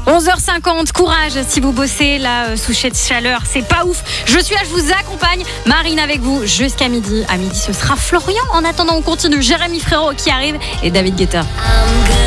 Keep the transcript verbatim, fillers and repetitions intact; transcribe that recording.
onze heures cinquante, courage si vous bossez là euh, sous cette chaleur, c'est pas ouf. Je suis là, je vous accompagne. Marine avec vous jusqu'à midi. À midi, ce sera Florian. En attendant, on continue. Jérémy Frérot qui arrive et David Guetta.